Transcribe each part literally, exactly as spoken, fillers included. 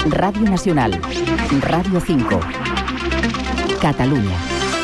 Radio Nacional, Radio cinco, Catalunya.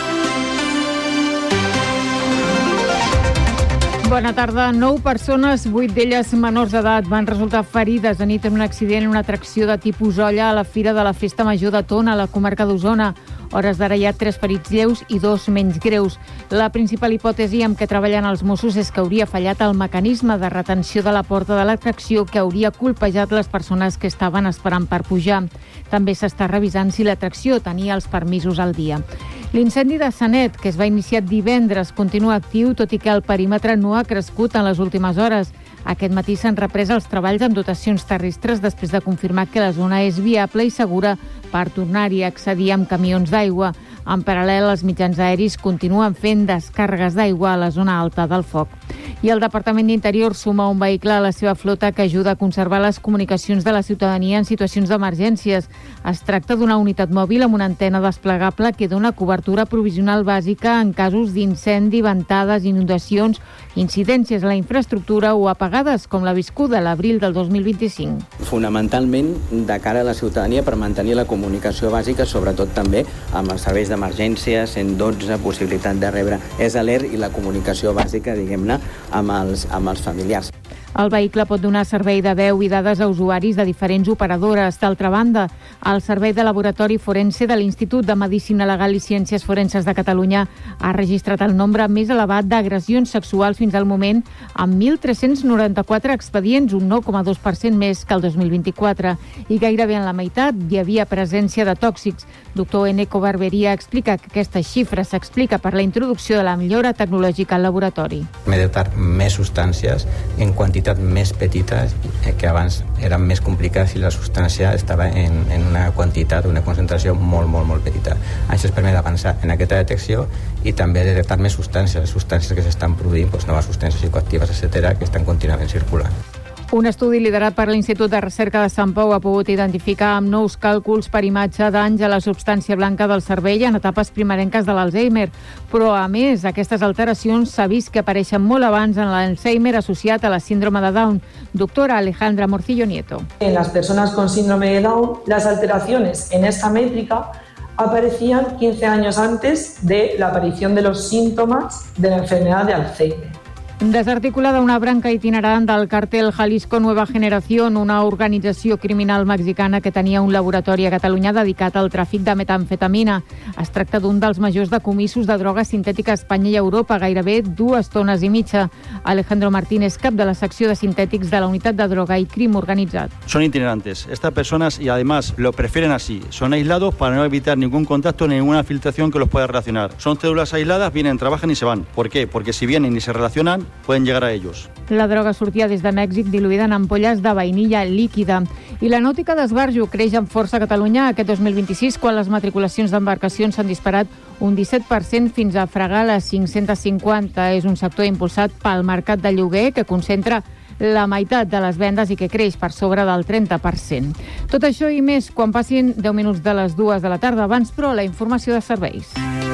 Bona tarda. Nou persones, vuit d'elles menors d'edat, van resultar ferides a nit en un accident en una atracció de tipus olla a la Fira de la Festa Major de Tona, a la comarca d'Osona. Hores d'ara hi ha tres ferits lleus i dos menys greus. La principal hipòtesi amb què treballen els Mossos és que hauria fallat el mecanisme de retenció de la porta de l'atracció, que hauria colpejat les persones que estaven esperant per pujar. També s'està revisant si l'atracció tenia els permisos al dia. L'incendi de Sanet, que es va iniciar divendres, continua actiu, tot i que el perímetre no ha crescut en les últimes hores. Aquest matí s'han reprès els treballs amb dotacions terrestres després de confirmar que la zona és viable i segura per tornar-hi a accedir amb camions d'aigua. En paral·lel, els mitjans aeris continuen fent descàrregues d'aigua a la zona alta del foc. I el Departament d'Interior suma un vehicle a la seva flota que ajuda a conservar les comunicacions de la ciutadania en situacions d'emergències. Es tracta d'una unitat mòbil amb una antena desplegable que dona cobertura provisional bàsica en casos d'incendi, ventades, inundacions, incidències a la infraestructura o apagades, com la viscuda a l'abril del dos mil vint-i-cinc. Fonamentalment de cara a la ciutadania per mantenir la comunicació bàsica, sobretot també amb els serveis d'emergència, cent dotze, possibilitat de rebre S A L E R i la comunicació bàsica, diguem-ne, amb els, amb els familiars. El vehicle pot donar servei de veu i dades a usuaris de diferents operadores. D'altra banda, el Servei de Laboratori Forense de l'Institut de Medicina Legal i Ciències Forenses de Catalunya ha registrat el nombre més elevat d'agressions sexuals fins al moment, amb mil tres-cents noranta-quatre expedients, un nou coma dos per cent més que el dos mil vint-i-quatre, i gairebé en la meitat hi havia presència de tòxics. Doctor Eneco Barberia explica que aquesta xifra s'explica per la introducció de la millora tecnològica al laboratori. Hem de detectar més substàncies en quantitat més petites, que abans eren més complicades si la substància estava en, en una quantitat, una concentració molt, molt, molt petita. Això es permet avançar en aquesta detecció i també detectar més substàncies, substàncies que s'estan produint, doncs, noves substàncies psicoactives, etcètera, que estan contínuament circulant. Un estudi liderat per l'Institut de Recerca de Sant Pau ha pogut identificar amb nous càlculs per imatge danys a la substància blanca del cervell en etapes primerenques de l'Alzheimer. Però, a més, aquestes alteracions s'ha vist que apareixen molt abans en l'Alzheimer associat a la síndrome de Down. Doctora Alejandra Morcillo Nieto. En las personas con síndrome de Down, las alteraciones en esta métrica aparecían quince años antes de la aparición de los síntomas de la enfermedad de Alzheimer. Desarticulada una branca itinerant del càrtel Jalisco Nueva Generación, una organització criminal mexicana que tenia un laboratori a Catalunya dedicat al tràfic de metamfetamina. Es tracta d'un dels majors decomissos de droga sintètica a Espanya i Europa, gairebé dues tones i mitja. Alejandro Martínez, cap de la secció de sintètics de la Unitat de Droga y Crim Organitzat. Son itinerantes. Estas personas, y además lo prefieren así, son aislados para no evitar ningún contacto ni ninguna filtración que los pueda relacionar. Son células aisladas, vienen, trabajan y se van. ¿Por qué? Porque si vienen y se relacionan, pueden llegar a ellos. La droga sortia des de Mèxic diluïda en ampolles de vainilla líquida. I la nàutica d'esbarjo creix amb força a Catalunya aquest dos mil vint-i-sis, quan les matriculacions d'embarcacions s'han disparat un disset per cent fins a fregar les cinc-cents cinquanta. És un sector impulsat pel mercat de lloguer que concentra la meitat de les vendes i que creix per sobre del trenta per cent. Tot això i més quan passin deu minuts de les dues de la tarda. Abans, però, la informació de serveis.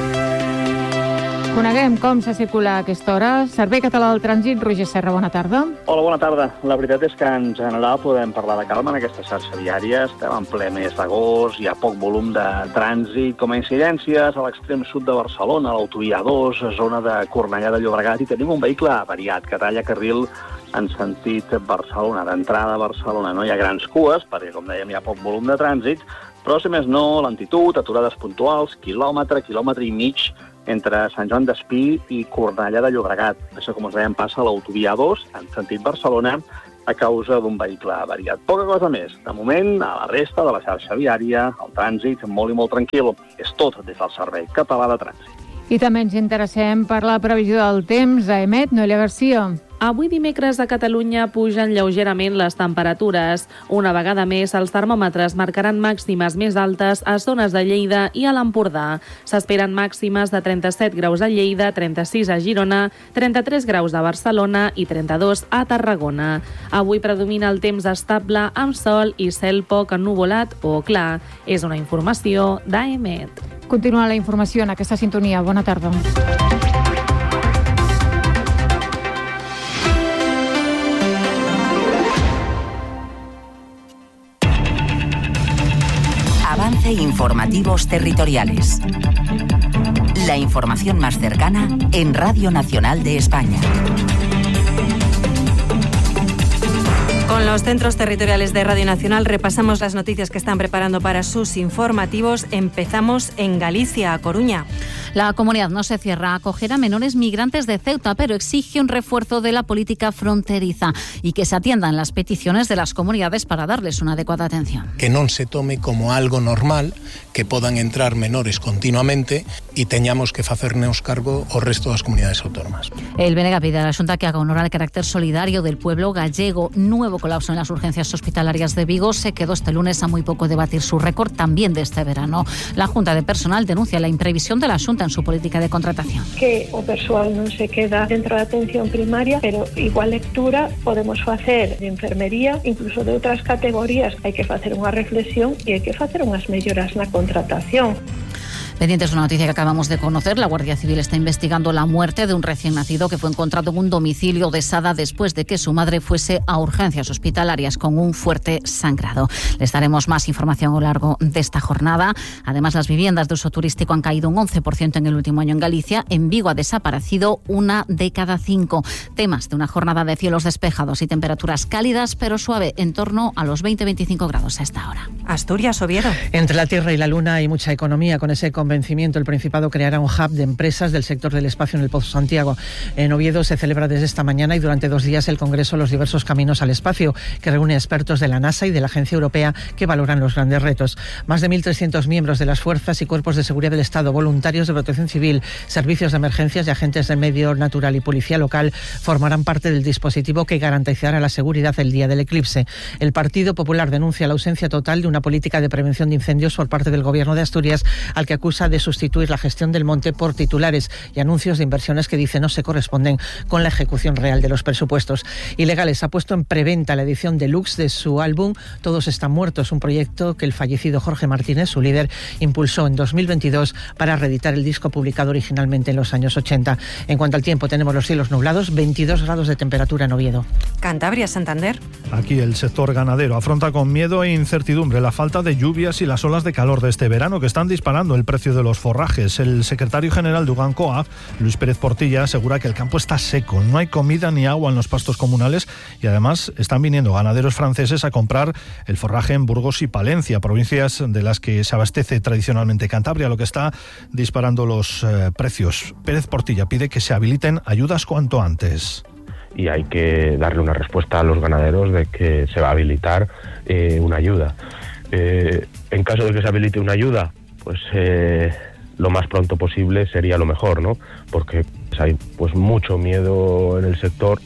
Coneguem com se circula a aquesta hora. Servei Català del Trànsit, Roger Serra, bona tarda. Hola, bona tarda. La veritat és que en general podem parlar de calma en aquesta xarxa viària. Estem en ple mes d'agost, hi ha poc volum de trànsit. Com a incidències, a l'extrem sud de Barcelona, a l'autovia dos, a zona de Cornellà de Llobregat, i tenim un vehicle avariat que talla carril en sentit Barcelona. D'entrada a Barcelona no hi ha grans cues, perquè, com dèiem, hi ha poc volum de trànsit, però, si més no, lentitud, aturades puntuals, quilòmetre, quilòmetre i mig, entre Sant Joan d'Espí i Cornellà de Llobregat. Això, com us dèiem, passa a l'autovia dos, en sentit Barcelona, a causa d'un vehicle avariat. Poca cosa més. De moment, a la resta de la xarxa viària, el trànsit molt i molt tranquil. És tot des del Servei Català de Trànsit. I també ens interessem per la previsió del temps. A Emet, Noelia Garcia. Avui dimecres a Catalunya pugen lleugerament les temperatures. Una vegada més, els termòmetres marcaran màximes més altes a zones de Lleida i a l'Empordà. S'esperen màximes de trenta-set graus a Lleida, trenta-sis a Girona, trenta-tres graus a Barcelona i trenta-dos a Tarragona. Avui predomina el temps estable amb sol i cel poc ennuvolat o clar. És una informació d'A E M E T. Continua la informació en aquesta sintonia. Bona tarda. Avance Informativos Territoriales. La información más cercana en Radio Nacional de España. Con los centros territoriales de Radio Nacional repasamos las noticias que están preparando para sus informativos. Empezamos en Galicia, a Coruña. La comunidad no se cierra a acoger a menores migrantes de Ceuta, pero exige un refuerzo de la política fronteriza y que se atiendan las peticiones de las comunidades para darles una adecuada atención. Que non se tome como algo normal que podan entrar menores continuamente e teñamos que facernos cargo o resto das comunidades autónomas. El B N G pide a la Xunta que haga honor al carácter solidario del pueblo gallego. Nuevo colapso en las urgencias hospitalarias de Vigo se quedó este lunes a muy poco de batir su récord también de este verano. La Junta de Personal denuncia la imprevisión de la Xunta en su política de contratación. Que o persoal non se queda dentro da atención primaria, pero igual lectura podemos facer de enfermería, incluso de outras categorías. Hai que facer unha reflexión e hai que facer unhas melloras na contratación. Pendientes de una noticia que acabamos de conocer, la Guardia Civil está investigando la muerte de un recién nacido que fue encontrado en un domicilio de Sada después de que su madre fuese a urgencias hospitalarias con un fuerte sangrado. Les daremos más información a lo largo de esta jornada. Además, las viviendas de uso turístico han caído un once por ciento en el último año en Galicia. En Vigo ha desaparecido una de cada cinco. Temas de una jornada de cielos despejados y temperaturas cálidas pero suave en torno a los veinte a veinticinco grados a esta hora. Asturias, Oviedo. Entre la Tierra y la Luna hay mucha economía. Con ese convencimiento, el Principado creará un hub de empresas del sector del espacio en el Pozo Santiago. En Oviedo se celebra desde esta mañana y durante dos días el Congreso Los diversos caminos al espacio, que reúne expertos de la NASA y de la Agencia Europea que valoran los grandes retos. Más de mil trescientos miembros de las fuerzas y cuerpos de seguridad del Estado, voluntarios de protección civil, servicios de emergencias y agentes de medio natural y policía local formarán parte del dispositivo que garantizará la seguridad el día del eclipse. El Partido Popular denuncia la ausencia total de una política de prevención de incendios por parte del Gobierno de Asturias, al que acusa de sustituir la gestión del monte por titulares y anuncios de inversiones que dice no se corresponden con la ejecución real de los presupuestos. Ilegales ha puesto en preventa la edición deluxe de su álbum Todos están muertos, un proyecto que el fallecido Jorge Martínez, su líder, impulsó en dos mil veintidós para reeditar el disco publicado originalmente en los años ochenta. En cuanto al tiempo, tenemos los cielos nublados, veintidós grados de temperatura en Oviedo. Cantabria, Santander. Aquí el sector ganadero afronta con miedo e incertidumbre la falta de lluvias y las olas de calor de este verano que están disparando el precio de los forrajes. El secretario general de Ugancoa, Luis Pérez Portilla, asegura que el campo está seco, no hay comida ni agua en los pastos comunales y además están viniendo ganaderos franceses a comprar el forraje en Burgos y Palencia, provincias de las que se abastece tradicionalmente Cantabria, lo que está disparando los eh, precios. Pérez Portilla pide que se habiliten ayudas cuanto antes. Y hay que darle una respuesta a los ganaderos de que se va a habilitar eh, una ayuda. Eh, en caso de que se habilite una ayuda, pues eh, lo más pronto posible sería lo mejor, ¿no? Porque pues, hay pues mucho miedo en el sector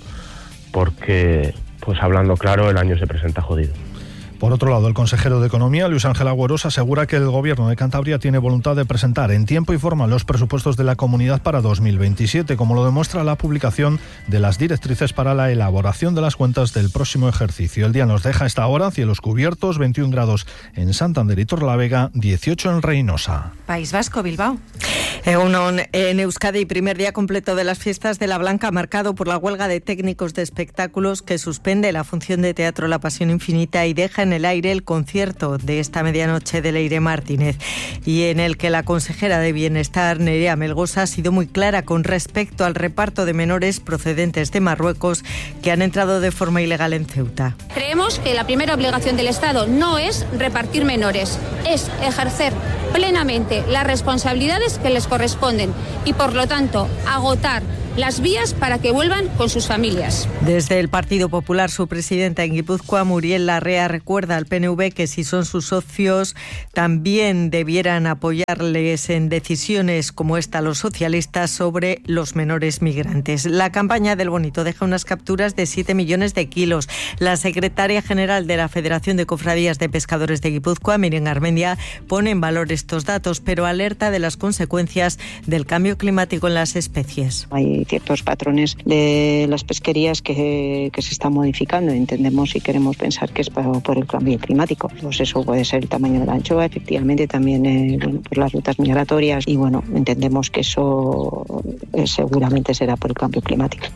porque, pues hablando claro, el año se presenta jodido. Por otro lado, el consejero de Economía, Luis Ángel Agüeros, asegura que el Gobierno de Cantabria tiene voluntad de presentar en tiempo y forma los presupuestos de la comunidad para dos mil veintisiete, como lo demuestra la publicación de las directrices para la elaboración de las cuentas del próximo ejercicio. El día nos deja a esta hora cielos cubiertos, veintiún grados en Santander y Torrelavega, dieciocho en Reynosa. País Vasco, Bilbao. En Euskadi, primer día completo de las fiestas de la Blanca, marcado por la huelga de técnicos de espectáculos que suspende la función de teatro La Pasión Infinita y deja en el aire el concierto de esta medianoche de Leire Martínez, y en el que la consejera de Bienestar, Nerea Melgosa, ha sido muy clara con respecto al reparto de menores procedentes de Marruecos que han entrado de forma ilegal en Ceuta. Creemos que la primera obligación del Estado no es repartir menores, es ejercer plenamente las responsabilidades que les corresponden y, por lo tanto, agotar las vías para que vuelvan con sus familias. Desde el Partido Popular, su presidenta en Guipúzcoa, Muriel Larrea, recuerda al P N V que si son sus socios también debieran apoyarles en decisiones como esta los socialistas sobre los menores migrantes. La campaña del bonito deja unas capturas de siete millones de kilos. La secretaria general de la Federación de Cofradías de Pescadores de Guipúzcoa, Miriam Garmendia, pone en valor estos datos, pero alerta de las consecuencias del cambio climático en las especies. Hay ciertos patrones de las pesquerías que, que se están modificando. Entendemos y queremos pensar que es por, por el cambio climático. Pues eso puede ser el tamaño de la anchoa, efectivamente también eh, bueno, por las rutas migratorias y bueno, entendemos que eso eh, seguramente será por el cambio climático.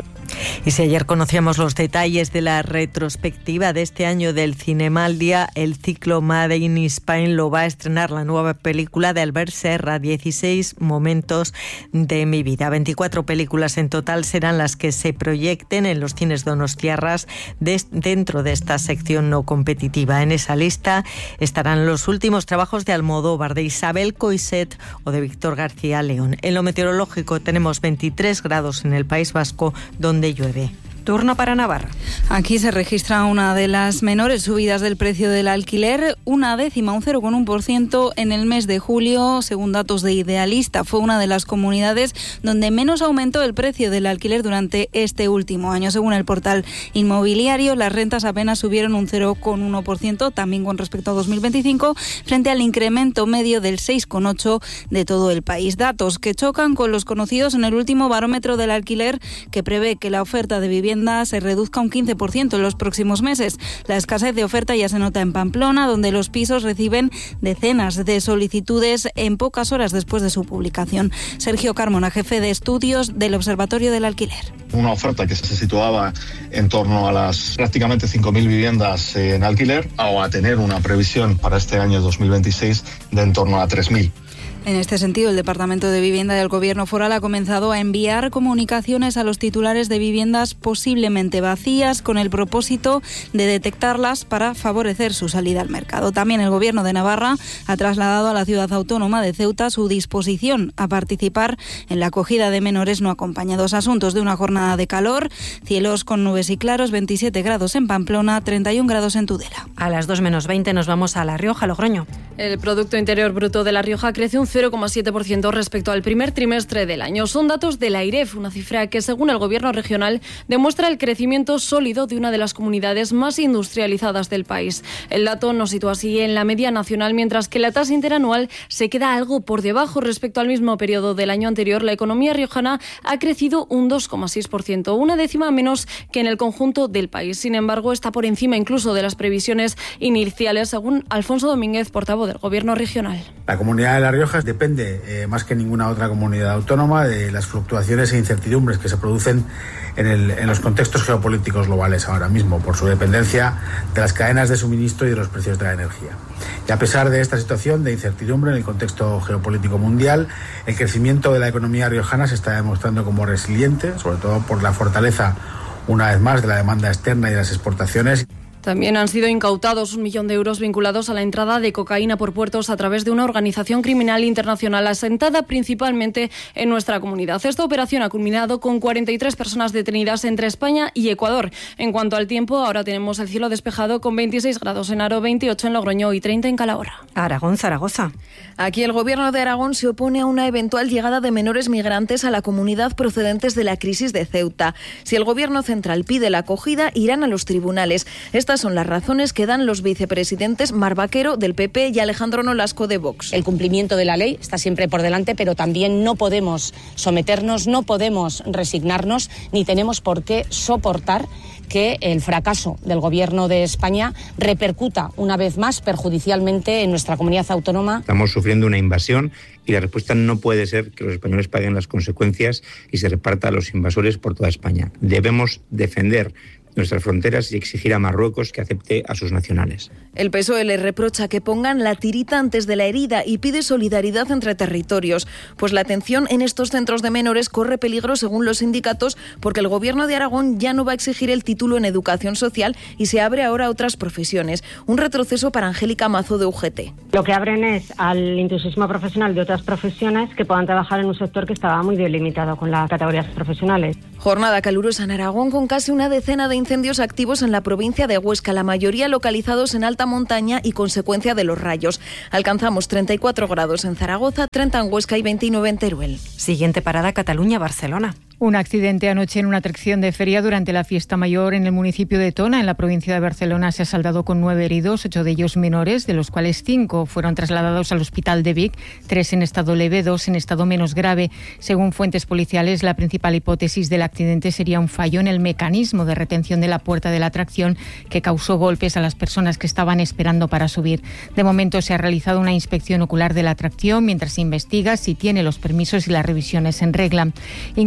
Y si ayer conocíamos los detalles de la retrospectiva de este año del Cinemaldia, el ciclo Made in Spain lo va a estrenar la nueva película de Albert Serra, dieciséis momentos de mi vida. veinticuatro películas en total serán las que se proyecten en los cines donostiarras de, dentro de esta sección no competitiva. En esa lista estarán los últimos trabajos de Almodóvar, de Isabel Coixet o de Víctor García León. En lo meteorológico tenemos veintitrés grados en el País Vasco, donde llueve. Turno para Navarra. Aquí se registra una de las menores subidas del precio del alquiler, una décima, un cero coma uno por ciento en el mes de julio, según datos de Idealista. Fue una de las comunidades donde menos aumentó el precio del alquiler durante este último año. Según el portal inmobiliario, las rentas apenas subieron un cero coma uno por ciento, también con respecto a dos mil veinticinco, frente al incremento medio del seis coma ocho por ciento de todo el país. Datos que chocan con los conocidos en el último barómetro del alquiler, que prevé que la oferta de vivienda se reduzca un quince por ciento en los próximos meses. La escasez de oferta ya se nota en Pamplona, donde los pisos reciben decenas de solicitudes en pocas horas después de su publicación. Sergio Carmona, jefe de estudios del Observatorio del Alquiler. Una oferta que se situaba en torno a las prácticamente cinco mil viviendas en alquiler, o a tener una previsión para este año dos mil veintiséis de en torno a tres mil. En este sentido, el Departamento de Vivienda del Gobierno Foral ha comenzado a enviar comunicaciones a los titulares de viviendas posiblemente vacías con el propósito de detectarlas para favorecer su salida al mercado. También el Gobierno de Navarra ha trasladado a la ciudad autónoma de Ceuta su disposición a participar en la acogida de menores no acompañados. Asuntos de una jornada de calor, cielos con nubes y claros, veintisiete grados en Pamplona, treinta y un grados en Tudela. A las dos menos veinte nos vamos a La Rioja, Logroño. El Producto Interior Bruto de La Rioja crece un cero coma siete por ciento respecto al primer trimestre del año. Son datos de la AIREF, una cifra que, según el Gobierno regional, demuestra el crecimiento sólido de una de las comunidades más industrializadas del país. El dato nos sitúa así en la media nacional, mientras que la tasa interanual se queda algo por debajo respecto al mismo periodo del año anterior. La economía riojana ha crecido un dos coma seis por ciento, una décima menos que en el conjunto del país. Sin embargo, está por encima incluso de las previsiones iniciales, según Alfonso Domínguez, portavoz del Gobierno regional. La comunidad de La Rioja depende Eh, más que ninguna otra comunidad autónoma de las fluctuaciones e incertidumbres que se producen en, el, en los contextos geopolíticos globales ahora mismo, por su dependencia de las cadenas de suministro y de los precios de la energía. Y a pesar de esta situación de incertidumbre en el contexto geopolítico mundial, el crecimiento de la economía riojana se está demostrando como resiliente, sobre todo por la fortaleza, una vez más, de la demanda externa y de las exportaciones. También han sido incautados un millón de euros vinculados a la entrada de cocaína por puertos a través de una organización criminal internacional asentada principalmente en nuestra comunidad. Esta operación ha culminado con cuarenta y tres personas detenidas entre España y Ecuador. En cuanto al tiempo, ahora tenemos el cielo despejado con veintiséis grados en Haro, veintiocho en Logroño y treinta en Calahorra. Aragón, Zaragoza. Aquí el Gobierno de Aragón se opone a una eventual llegada de menores migrantes a la comunidad procedentes de la crisis de Ceuta. Si el Gobierno central pide la acogida, irán a los tribunales. Esta Estas son las razones que dan los vicepresidentes Mar Vaquero del P P y Alejandro Nolasco de Vox. El cumplimiento de la ley está siempre por delante, pero también no podemos someternos, no podemos resignarnos, ni tenemos por qué soportar que el fracaso del Gobierno de España repercuta una vez más perjudicialmente en nuestra comunidad autónoma. Estamos sufriendo una invasión y la respuesta no puede ser que los españoles paguen las consecuencias y se reparta a los invasores por toda España. Debemos defender nuestras fronteras y exigir a Marruecos que acepte a sus nacionales. El P S O E le reprocha que pongan la tirita antes de la herida y pide solidaridad entre territorios, pues la atención en estos centros de menores corre peligro según los sindicatos, porque el Gobierno de Aragón ya no va a exigir el título en educación social y se abre ahora a otras profesiones. Un retroceso para Angélica Mazo de U G T. Lo que abren es al intrusismo profesional de otras profesiones que puedan trabajar en un sector que estaba muy delimitado con las categorías profesionales. Jornada calurosa en Aragón con casi una decena de incendios activos en la provincia de Huesca, la mayoría localizados en alta montaña y consecuencia de los rayos. Alcanzamos treinta y cuatro grados en Zaragoza, treinta en Huesca y veintinueve en Teruel. Siguiente parada, Cataluña, Barcelona. Un accidente anoche en una atracción de feria durante la fiesta mayor en el municipio de Tona, en la provincia de Barcelona, se ha saldado con nueve heridos, ocho de ellos menores, de los cuales cinco fueron trasladados al hospital de Vic, tres en estado leve, dos en estado menos grave. Según fuentes policiales, la principal hipótesis del accidente sería un fallo en el mecanismo de retención de la puerta de la atracción que causó golpes a las personas que estaban esperando para subir. De momento se ha realizado una inspección ocular de la atracción mientras se investiga si tiene los permisos y las revisiones en regla. Incautadas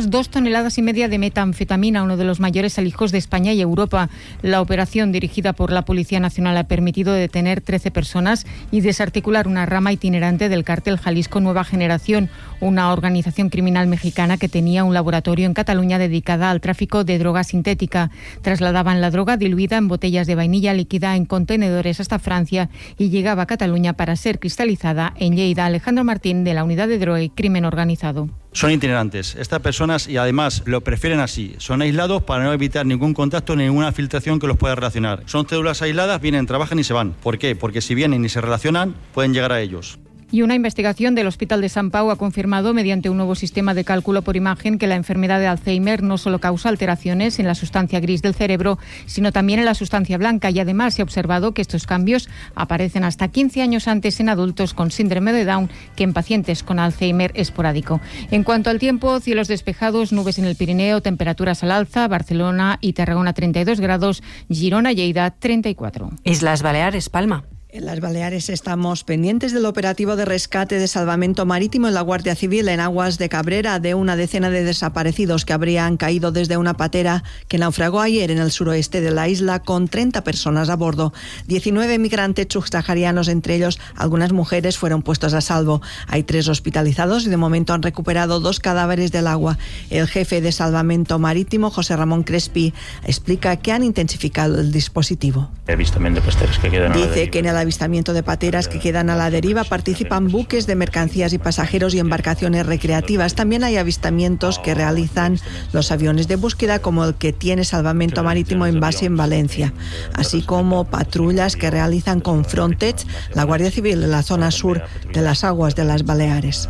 detectadas dos toneladas y media de metanfetamina, uno de los mayores alijos de España y Europa. La operación dirigida por la Policía Nacional ha permitido detener trece personas y desarticular una rama itinerante del cártel Jalisco Nueva Generación, una organización criminal mexicana que tenía un laboratorio en Cataluña dedicada al tráfico de droga sintética. Trasladaban la droga diluida en botellas de vainilla líquida en contenedores hasta Francia y llegaba a Cataluña para ser cristalizada en Lleida. Alejandro Martín, de la Unidad de Droga y Crimen Organizado. Son itinerantes. Estas personas, y además lo prefieren así, son aislados para no evitar ningún contacto ni ninguna filtración que los pueda relacionar. Son células aisladas, vienen, trabajan y se van. ¿Por qué? Porque si vienen y se relacionan, pueden llegar a ellos. Y una investigación del Hospital de Sant Pau ha confirmado, mediante un nuevo sistema de cálculo por imagen, que la enfermedad de Alzheimer no solo causa alteraciones en la sustancia gris del cerebro, sino también en la sustancia blanca. Y además se ha observado que estos cambios aparecen hasta quince años antes en adultos con síndrome de Down que en pacientes con Alzheimer esporádico. En cuanto al tiempo, cielos despejados, nubes en el Pirineo, temperaturas al alza, Barcelona y Tarragona treinta y dos grados, Girona y Lleida treinta y cuatro. Islas Baleares, Palma. En las Baleares estamos pendientes del operativo de rescate de salvamento marítimo en la Guardia Civil en aguas de Cabrera de una decena de desaparecidos que habrían caído desde una patera que naufragó ayer en el suroeste de la isla con treinta personas a bordo. diecinueve migrantes subsaharianos, entre ellos algunas mujeres, fueron puestos a salvo. Hay tres hospitalizados y de momento han recuperado dos cadáveres del agua. El jefe de salvamento marítimo, José Ramón Crespi, explica que han intensificado el dispositivo. Avistamiento de pateras que quedan a la Dice deriva. que en el avistamiento de pateras que quedan a la deriva participan buques de mercancías y pasajeros y embarcaciones recreativas. También hay avistamientos que realizan los aviones de búsqueda, como el que tiene Salvamento Marítimo en base en Valencia, así como patrullas que realizan con Frontex, la Guardia Civil, en la zona sur de las aguas de las Baleares.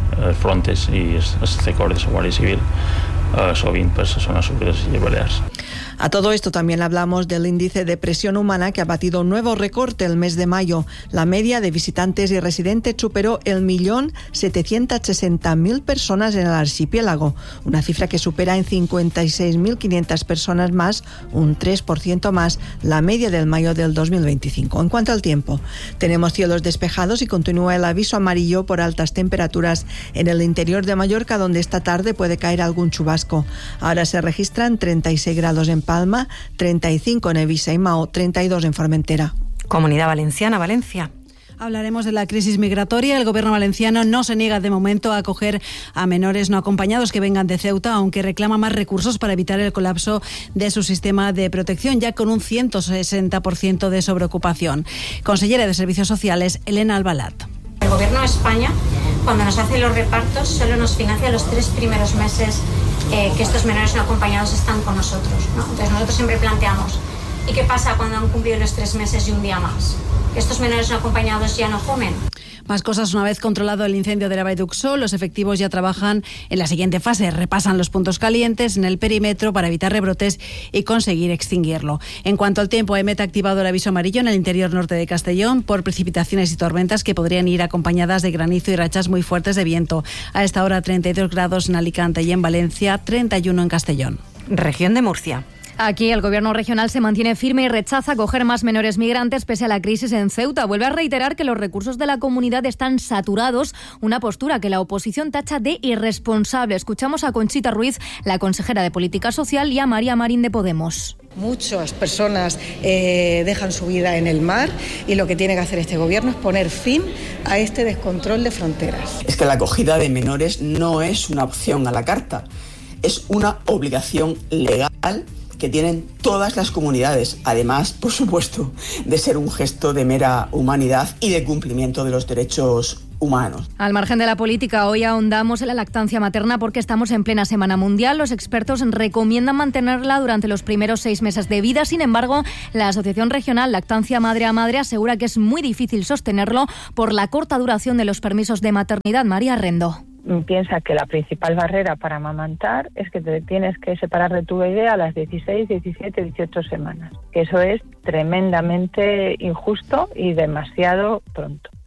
Frontex i el C C O R de la Guàrdia Civil eh, sovint per la zona sur de les Illes Balears. A todo esto también hablamos del índice de presión humana, que ha batido un nuevo recorte el mes de mayo. La media de visitantes y residentes superó el millón setecientos sesenta mil personas en el archipiélago, una cifra que supera en cincuenta y seis mil quinientas personas más, un tres por ciento más, la media del mayo del dos mil veinticinco. En cuanto al tiempo, tenemos cielos despejados y continúa el aviso amarillo por altas temperaturas en el interior de Mallorca, donde esta tarde puede caer algún chubasco. Ahora se registran treinta y seis grados en Palma, treinta y cinco en Eivissa y Mao, treinta y dos en Formentera. Comunidad Valenciana, Valencia. Hablaremos de la crisis migratoria. El gobierno valenciano no se niega de momento a acoger a menores no acompañados que vengan de Ceuta, aunque reclama más recursos para evitar el colapso de su sistema de protección, ya con un ciento sesenta por ciento de sobreocupación. Consellera de Servicios Sociales, Elena Albalat. El gobierno de España, cuando nos hace los repartos, solo nos financia los tres primeros meses eh, que estos menores no acompañados están con nosotros, ¿no? Entonces nosotros siempre planteamos, ¿y qué pasa cuando han cumplido los tres meses y un día más? ¿Que estos menores no acompañados ya no comen? Más cosas. Una vez controlado el incendio de la Vall d'Uxó, los efectivos ya trabajan en la siguiente fase. Repasan los puntos calientes en el perímetro para evitar rebrotes y conseguir extinguirlo. En cuanto al tiempo, EMET ha activado el aviso amarillo en el interior norte de Castellón por precipitaciones y tormentas que podrían ir acompañadas de granizo y rachas muy fuertes de viento. A esta hora treinta y dos grados en Alicante y en Valencia, treinta y uno en Castellón. Región de Murcia. Aquí el gobierno regional se mantiene firme y rechaza acoger más menores migrantes pese a la crisis en Ceuta. Vuelve a reiterar que los recursos de la comunidad están saturados, una postura que la oposición tacha de irresponsable. Escuchamos a Conchita Ruiz, la consejera de Política Social, y a María Marín de Podemos. Muchas personas eh, dejan su vida en el mar y lo que tiene que hacer este gobierno es poner fin a este descontrol de fronteras. Es que la acogida de menores no es una opción a la carta, es una obligación legal que tienen todas las comunidades, además, por supuesto, de ser un gesto de mera humanidad y de cumplimiento de los derechos humanos. Al margen de la política, hoy ahondamos en la lactancia materna porque estamos en plena Semana Mundial. Los expertos recomiendan mantenerla durante los primeros seis meses de vida. Sin embargo, la Asociación Regional Lactancia Madre a Madre asegura que es muy difícil sostenerlo por la corta duración de los permisos de maternidad. María Rendo. Piensa que la principal barrera para amamantar es que te tienes que separar de tu bebé a las dieciséis, diecisiete, dieciocho semanas. Que eso es tremendamente injusto y demasiado pronto.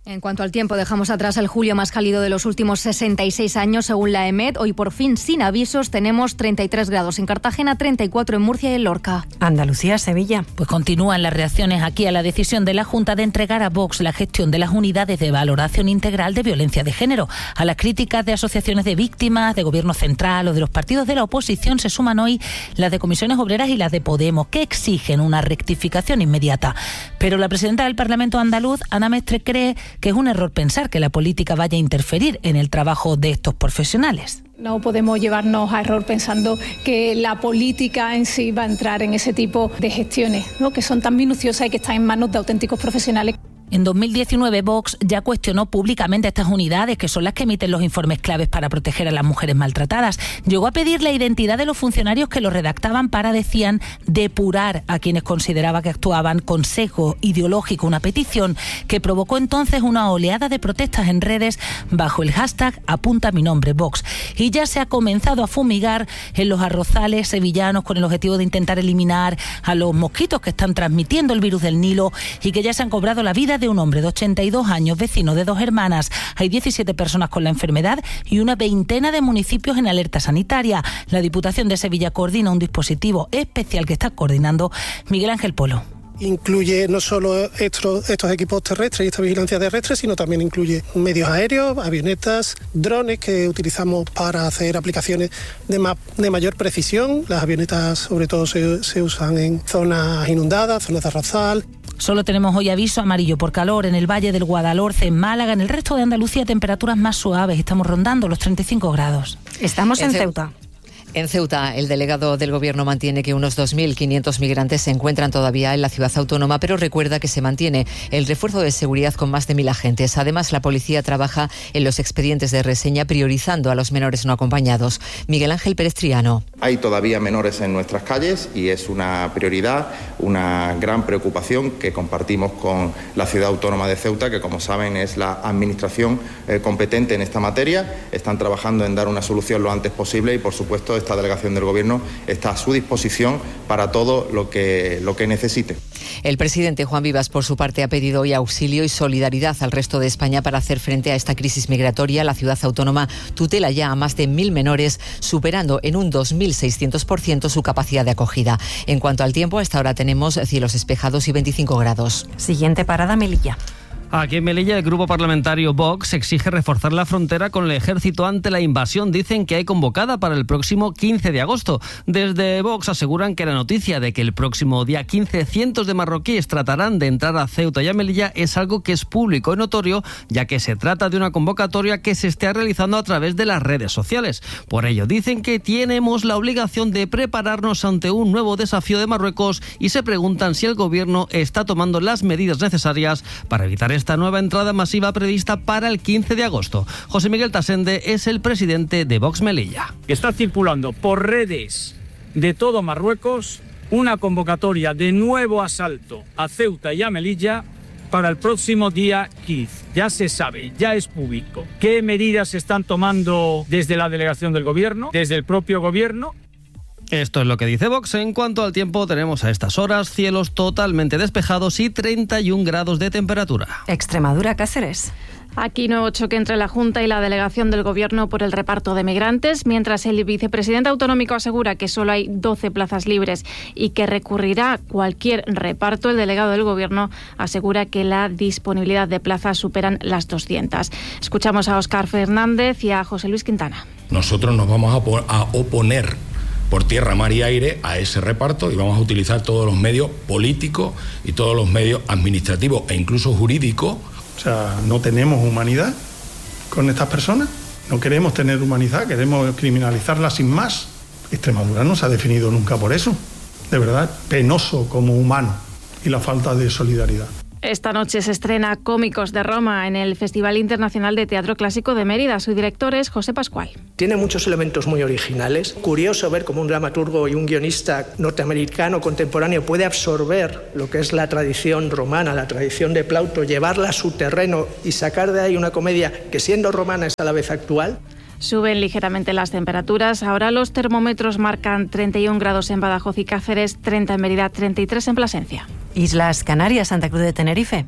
En cuanto al tiempo, dejamos atrás el julio más cálido de los últimos sesenta y seis años, según la EMET. Hoy, por fin, sin avisos, tenemos treinta y tres grados en Cartagena, treinta y cuatro en Murcia y en Lorca. Andalucía, Sevilla. Pues continúan las reacciones aquí a la decisión de la Junta de entregar a Vox la gestión de las unidades de valoración integral de violencia de género. A las críticas de asociaciones de víctimas, de Gobierno central o de los partidos de la oposición se suman hoy las de Comisiones Obreras y las de Podemos, que exigen una rectificación inmediata. Pero la presidenta del Parlamento andaluz, Ana Mestre, cree que es un error pensar que la política vaya a interferir en el trabajo de estos profesionales. No podemos llevarnos a error pensando que la política en sí va a entrar en ese tipo de gestiones, ¿no?, que son tan minuciosas y que están en manos de auténticos profesionales. En dos mil diecinueve, Vox ya cuestionó públicamente estas unidades, que son las que emiten los informes claves para proteger a las mujeres maltratadas. Llegó a pedir la identidad de los funcionarios que los redactaban para, decían, depurar a quienes consideraba que actuaban con sesgo ideológico, una petición que provocó entonces una oleada de protestas en redes bajo el hashtag Apunta mi nombre, Vox. Y ya se ha comenzado a fumigar en los arrozales sevillanos con el objetivo de intentar eliminar a los mosquitos que están transmitiendo el virus del Nilo y que ya se han cobrado la vida de un hombre de ochenta y dos años, vecino de dos hermanas. Hay diecisiete personas con la enfermedad y una veintena de municipios en alerta sanitaria. La Diputación de Sevilla coordina un dispositivo especial que está coordinando Miguel Ángel Polo. Incluye no solo estos, estos equipos terrestres y esta vigilancia terrestre, sino también incluye medios aéreos, avionetas, drones que utilizamos para hacer aplicaciones de, ma- de mayor precisión. Las avionetas sobre todo se, se usan en zonas inundadas, zonas de arrozal. Solo tenemos hoy aviso amarillo por calor en el Valle del Guadalhorce, en Málaga. En el resto de Andalucía, temperaturas más suaves. Estamos rondando los treinta y cinco grados. Estamos en, en Ceuta. En Ceuta, el delegado del Gobierno mantiene que unos dos mil quinientos migrantes se encuentran todavía en la ciudad autónoma, pero recuerda que se mantiene el refuerzo de seguridad con más de mil agentes. Además, la policía trabaja en los expedientes de reseña priorizando a los menores no acompañados. Miguel Ángel Pérez Triano. Hay todavía menores en nuestras calles y es una prioridad, una gran preocupación que compartimos con la ciudad autónoma de Ceuta, que como saben es la administración eh, competente en esta materia. Están trabajando en dar una solución lo antes posible y, por supuesto, esta delegación del Gobierno está a su disposición para todo lo que, lo que necesite. El presidente Juan Vivas, por su parte, ha pedido hoy auxilio y solidaridad al resto de España para hacer frente a esta crisis migratoria. La ciudad autónoma tutela ya a más de mil menores, superando en un dos mil seiscientos por ciento su capacidad de acogida. En cuanto al tiempo, hasta ahora tenemos cielos despejados y veinticinco grados. Siguiente parada, Melilla. Aquí en Melilla, el grupo parlamentario Vox exige reforzar la frontera con el ejército ante la invasión. Dicen que hay convocada para el próximo quince de agosto. Desde Vox aseguran que la noticia de que el próximo día quince cientos de marroquíes tratarán de entrar a Ceuta y a Melilla es algo que es público y notorio, ya que se trata de una convocatoria que se está realizando a través de las redes sociales. Por ello, dicen que tenemos la obligación de prepararnos ante un nuevo desafío de Marruecos y se preguntan si el gobierno está tomando las medidas necesarias para evitar esta nueva entrada masiva prevista para el quince de agosto. José Miguel Tasende es el presidente de Vox Melilla. Está circulando por redes de todo Marruecos una convocatoria de nuevo asalto a Ceuta y a Melilla para el próximo día quince. Ya se sabe, ya es público. ¿Qué medidas se están tomando desde la delegación del Gobierno, desde el propio Gobierno? Esto es lo que dice Vox. En cuanto al tiempo, tenemos a estas horas cielos totalmente despejados y treinta y un grados de temperatura. Extremadura, Cáceres. Aquí nuevo choque entre la Junta y la delegación del Gobierno por el reparto de migrantes, mientras el vicepresidente autonómico asegura que solo hay doce plazas libres y que recurrirá cualquier reparto. El delegado del Gobierno asegura que la disponibilidad de plazas superan las doscientas. Escuchamos a Óscar Fernández y a José Luis Quintana. Nosotros nos vamos a, a oponer por tierra, mar y aire a ese reparto y vamos a utilizar todos los medios políticos y todos los medios administrativos e incluso jurídicos. O sea, no tenemos humanidad con estas personas, no queremos tener humanidad, queremos criminalizarlas sin más. Extremadura no se ha definido nunca por eso, de verdad, penoso como humano y la falta de solidaridad. Esta noche se estrena Cómicos de Roma en el Festival Internacional de Teatro Clásico de Mérida. Su director es José Pascual. Tiene muchos elementos muy originales. Curioso ver cómo un dramaturgo y un guionista norteamericano contemporáneo puede absorber lo que es la tradición romana, la tradición de Plauto, llevarla a su terreno y sacar de ahí una comedia que, siendo romana, es a la vez actual. Suben ligeramente las temperaturas. Ahora los termómetros marcan treinta y un grados en Badajoz y Cáceres, treinta en Mérida, treinta y tres en Plasencia. Islas Canarias, Santa Cruz de Tenerife.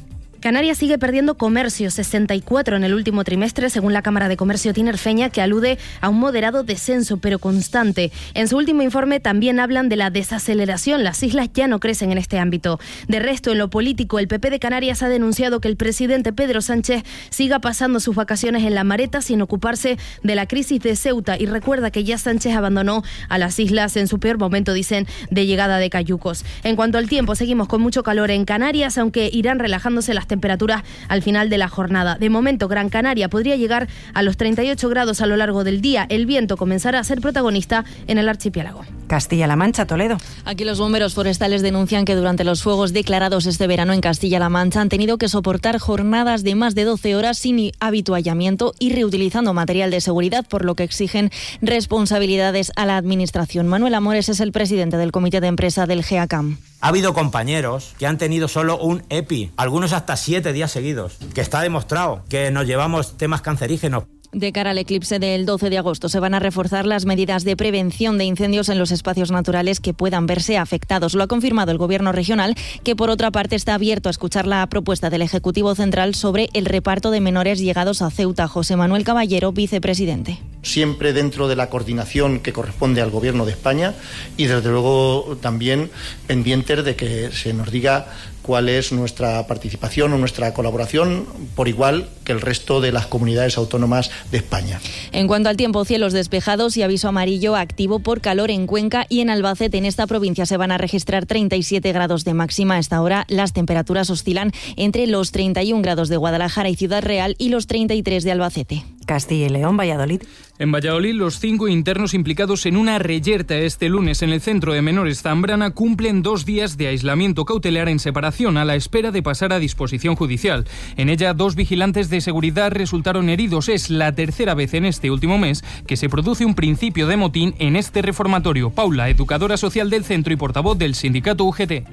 Canarias sigue perdiendo comercio, sesenta y cuatro en el último trimestre, según la Cámara de Comercio tinerfeña, que alude a un moderado descenso, pero constante. En su último informe también hablan de la desaceleración. Las islas ya no crecen en este ámbito. De resto, en lo político, el P P de Canarias ha denunciado que el presidente Pedro Sánchez siga pasando sus vacaciones en La Mareta sin ocuparse de la crisis de Ceuta, y recuerda que ya Sánchez abandonó a las islas en su peor momento, dicen, de llegada de cayucos. En cuanto al tiempo, seguimos con mucho calor en Canarias, aunque irán relajándose las temperaturas al final de la jornada. De momento, Gran Canaria podría llegar a los treinta y ocho grados a lo largo del día. El viento comenzará a ser protagonista en el archipiélago. Castilla-La Mancha, Toledo. Aquí los bomberos forestales denuncian que durante los fuegos declarados este verano en Castilla-La Mancha han tenido que soportar jornadas de más de doce horas sin habituallamiento y reutilizando material de seguridad, por lo que exigen responsabilidades a la Administración. Manuel Amores es el presidente del comité de empresa del GEACAM. Ha habido compañeros que han tenido solo un E P I, algunos hasta siete días seguidos, que está demostrado que nos llevamos temas cancerígenos. De cara al eclipse del doce de agosto se van a reforzar las medidas de prevención de incendios en los espacios naturales que puedan verse afectados. Lo ha confirmado el Gobierno regional, que por otra parte está abierto a escuchar la propuesta del Ejecutivo Central sobre el reparto de menores llegados a Ceuta. José Manuel Caballero, vicepresidente. Siempre dentro de la coordinación que corresponde al Gobierno de España y desde luego también pendientes de que se nos diga cuál es nuestra participación o nuestra colaboración por igual que el resto de las comunidades autónomas de España. En cuanto al tiempo, cielos despejados y aviso amarillo activo por calor en Cuenca y en Albacete. En esta provincia se van a registrar treinta y siete grados de máxima. A esta hora las temperaturas oscilan entre los treinta y un grados de Guadalajara y Ciudad Real y los treinta y tres de Albacete. Castilla y León, Valladolid. En Valladolid, los cinco internos implicados en una reyerta este lunes en el centro de menores Zambrana cumplen dos días de aislamiento cautelar en separación a la espera de pasar a disposición judicial. En ella, dos vigilantes de seguridad resultaron heridos. Es la tercera vez en este último mes que se produce un principio de motín en este reformatorio. Paula, educadora social del centro y portavoz del sindicato U G T.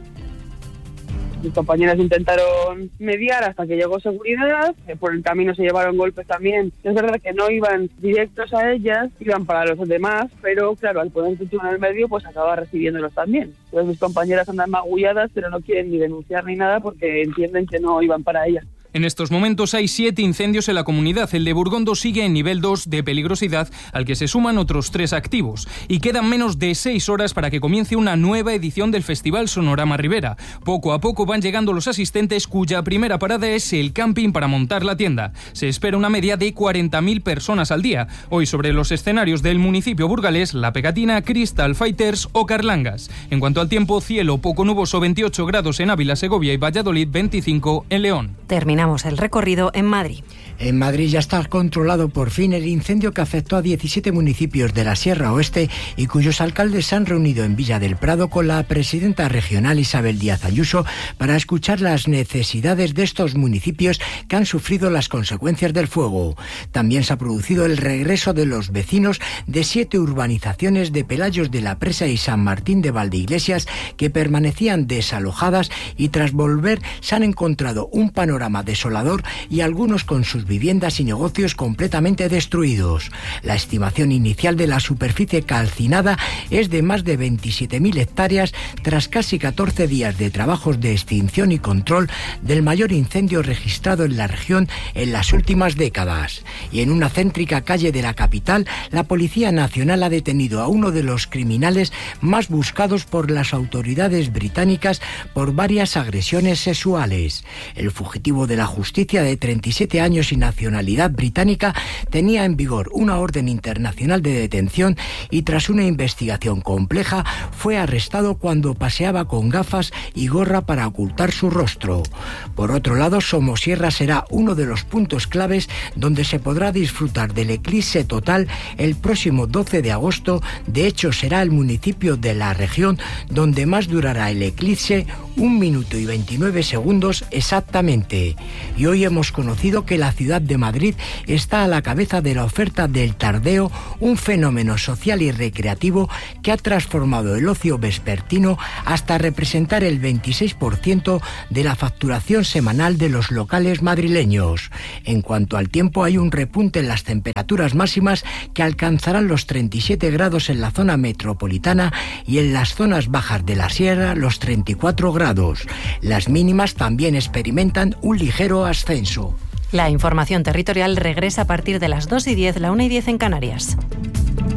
Mis compañeras intentaron mediar hasta que llegó seguridad, que por el camino se llevaron golpes también. Es verdad que no iban directos a ellas, iban para los demás, pero claro, al poner tú en el medio, pues acaba recibiéndolos también. Entonces mis compañeras andan magulladas, pero no quieren ni denunciar ni nada porque entienden que no iban para ellas. En estos momentos hay siete incendios en la comunidad. El de Burgondo sigue en nivel dos de peligrosidad, al que se suman otros tres activos. Y quedan menos de seis horas para que comience una nueva edición del Festival Sonorama Ribera. Poco a poco van llegando los asistentes, cuya primera parada es el camping para montar la tienda. Se espera una media de cuarenta mil personas al día. Hoy sobre los escenarios del municipio burgalés, La Pegatina, Crystal Fighters o Carlangas. En cuanto al tiempo, cielo poco nuboso, veintiocho grados en Ávila, Segovia y Valladolid, veinticinco en León. Terminamos el recorrido en Madrid. En Madrid ya está controlado por fin el incendio que afectó a diecisiete municipios de la Sierra Oeste y cuyos alcaldes se han reunido en Villa del Prado con la presidenta regional Isabel Díaz Ayuso para escuchar las necesidades de estos municipios que han sufrido las consecuencias del fuego. También se ha producido el regreso de los vecinos de siete urbanizaciones de Pelayos de la Presa y San Martín de Valdeiglesias que permanecían desalojadas y tras volver se han encontrado un panorama desolador y algunos con sus viviendas y negocios completamente destruidos. La estimación inicial de la superficie calcinada es de más de veintisiete mil hectáreas tras casi catorce días de trabajos de extinción y control del mayor incendio registrado en la región en las últimas décadas. Y en una céntrica calle de la capital, la Policía Nacional ha detenido a uno de los criminales más buscados por las autoridades británicas por varias agresiones sexuales. El fugitivo de la justicia de treinta y siete años y nacionalidad británica tenía en vigor una orden internacional de detención y tras una investigación compleja fue arrestado cuando paseaba con gafas y gorra para ocultar su rostro. Por otro lado, Somosierra será uno de los puntos claves donde se podrá disfrutar del eclipse total el próximo doce de agosto. De hecho, será el municipio de la región donde más durará el eclipse, un minuto y veintinueve segundos exactamente. Y hoy hemos conocido que la ciudad de Madrid está a la cabeza de la oferta del tardeo, un fenómeno social y recreativo que ha transformado el ocio vespertino hasta representar el veintiséis por ciento de la facturación semanal de los locales madrileños. En cuanto al tiempo, hay un repunte en las temperaturas máximas que alcanzarán los treinta y siete grados en la zona metropolitana y en las zonas bajas de la sierra los treinta y cuatro grados. Las mínimas también experimentan un un ligero ascenso. La información territorial regresa a partir de las dos y diez, la una y diez en Canarias.